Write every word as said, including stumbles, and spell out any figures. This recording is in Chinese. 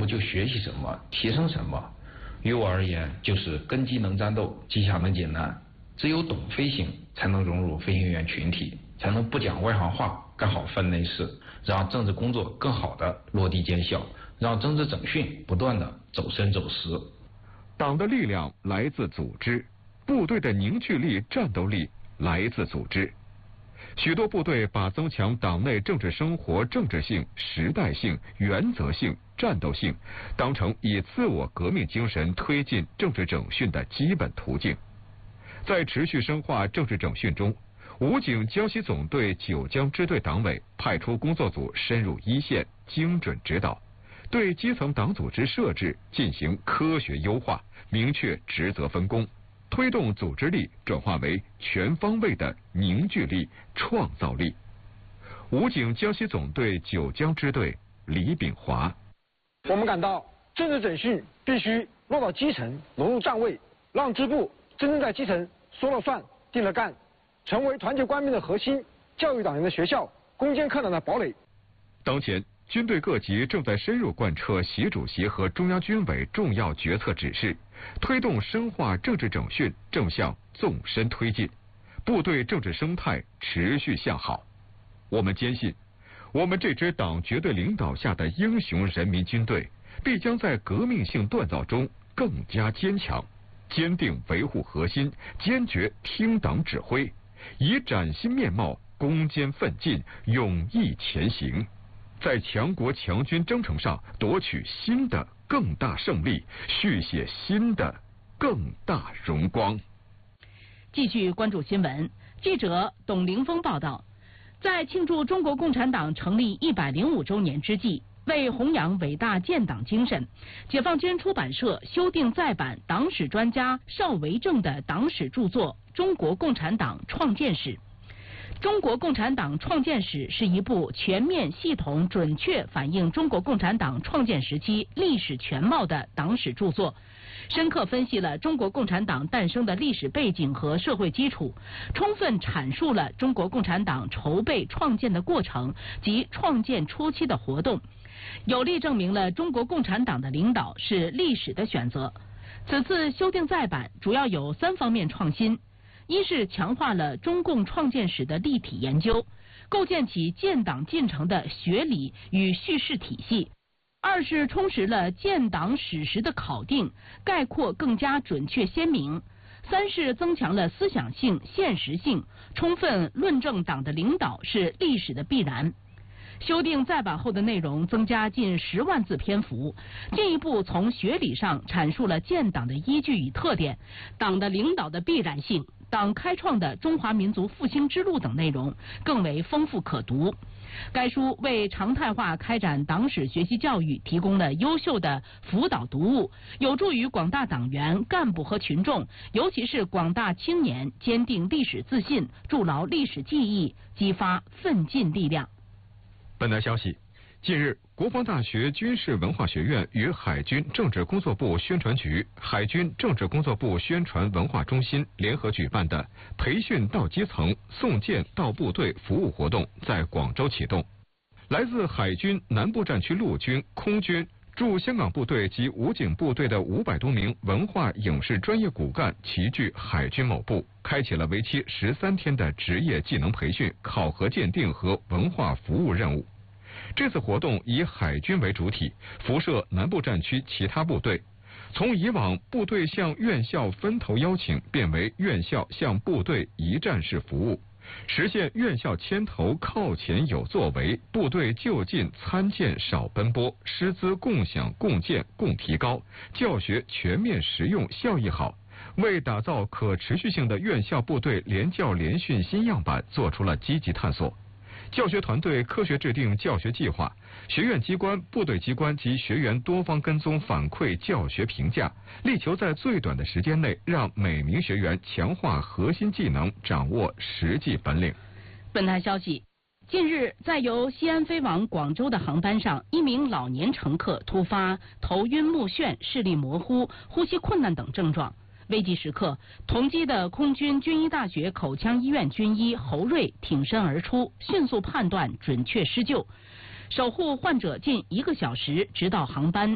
就学习什么，提升什么。于我而言，就是根基能战斗，技巧能解难。只有懂飞行，才能融入飞行员群体，才能不讲外行话，干好分内事，让政治工作更好的落地见效，让政治整训不断的走深走实。 党的力量来自组织，部队的凝聚力、战斗力来自组织。许多部队把增强党内政治生活政治性、时代性、原则性、战斗性当成以自我革命精神推进政治整训的基本途径。在持续深化政治整训中，武警江西总队九江支队党委派出工作组深入一线，精准指导，对基层党组织设置进行科学优化，明确职责分工，推动组织力转化为全方位的凝聚力、创造力。武警江西总队九江支队李炳华： 我们感到政治整训必须落到基层，融入站位，让支部真正在基层说了算、定了干，成为团结官兵的核心，教育党员的学校，攻坚克难的堡垒。 当前，军队各级正在深入贯彻习主席和中央军委重要决策指示，推动深化政治整训正向纵深推进，部队政治生态持续向好。我们坚信，我们这支党绝对领导下的英雄人民军队，必将在革命性锻造中更加坚强，坚定维护核心，坚决听党指挥，以崭新面貌攻坚奋进，勇毅前行，在强国强军征程上夺取新的更大胜利，续写新的更大荣光。 继续关注新闻，记者董凌峰报道，在庆祝中国共产党成立一百零五周年之际，为弘扬伟大建党精神，解放军出版社修订再版党史专家邵维正的党史著作《中国共产党创建史》。中国共产党创建史是一部全面、系统、准确反映中国共产党创建时期历史全貌的党史著作，深刻分析了中国共产党诞生的历史背景和社会基础，充分阐述了中国共产党筹备创建的过程及创建初期的活动，有力证明了中国共产党的领导是历史的选择。此次修订再版主要有三方面创新：一是强化了中共创建史的立体研究，构建起建党进程的学理与叙事体系；二是充实了建党史实的考定，概括更加准确鲜明；三是增强了思想性、现实性，充分论证党的领导是历史的必然。修订再版后的内容增加近十万字篇幅，进一步从学理上阐述了建党的依据与特点、党的领导的必然性、党开创的中华民族复兴之路等内容，更为丰富可读。该书为常态化开展党史学习教育提供了优秀的辅导读物，有助于广大党员、干部和群众，尤其是广大青年坚定历史自信，筑牢历史记忆，激发奋进力量。 本台消息，近日，国防大学军事文化学院与海军政治工作部宣传局、海军政治工作部宣传文化中心联合举办的培训到基层、送建到部队服务活动在广州启动。来自海军南部战区陆军、空军驻香港部队及武警部队的五百多名文化影视专业骨干齐聚海军某部，开启了为期十三天的职业技能培训、考核鉴定和文化服务任务。这次活动以海军为主体，辐射南部战区其他部队，从以往部队向院校分头邀请，变为院校向部队一站式服务，实现院校牵头靠前有作为，部队就近参见少奔波，师资共享共建共提高，教学全面实用效益好，为打造可持续性的院校部队联教联训新样板做出了积极探索。教学团队科学制定教学计划，学院机关、部队机关及学员多方跟踪反馈教学评价，力求在最短的时间内让每名学员强化核心技能，掌握实际本领。 本台消息，近日，在由西安飞往广州的航班上，一名老年乘客突发头晕目眩、视力模糊、呼吸困难等症状。危急时刻，同机的空军军医大学口腔医院军医侯瑞挺身而出，迅速判断，准确施救，守护患者近一个小时，直到航班